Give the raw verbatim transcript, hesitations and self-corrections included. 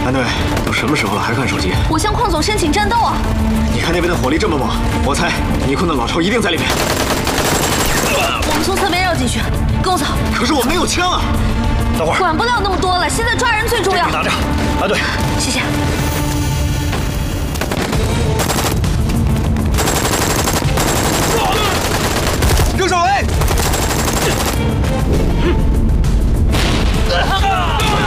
安队，都什么时候了还看手机？ 我向邝总申请战斗啊！ 你看那边的火力这么猛，我猜倪坤的老巢一定在里面。 我们从侧边绕进去，跟我走。 可是我没有枪啊！等会儿。 管不了那么多了，现在抓人最重要。 你拿着，安队。 谢谢。